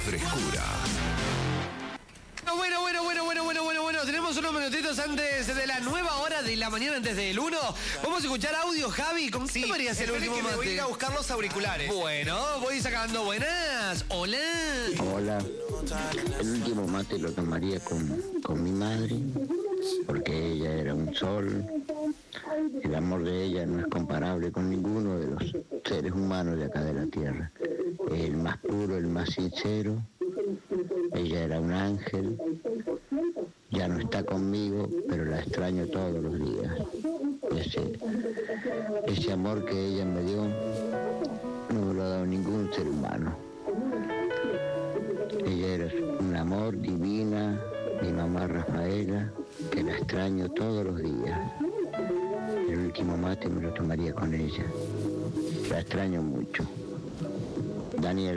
frescura. Bueno, tenemos unos minutitos antes de la nueva hora de la mañana, antes del 1. Vamos a escuchar audio, Javi. ¿Con qué podría ser el último mate? Voy a ir a buscar los auriculares. Bueno, voy sacando buenas. Hola. Hola. El último mate lo tomaría con mi madre, porque ella era un sol. El amor de ella no es comparable con ninguno de los seres humanos de acá de la tierra. El más puro, el más sincero. Ella era un ángel. Ya no está conmigo, pero la extraño todos los días. Ese amor que ella me dio no me lo ha dado ningún ser humano. Ella era un amor divina, mi mamá Rafaela, que la extraño todos los días. El último mate me lo tomaría con ella. La extraño mucho. Daniel.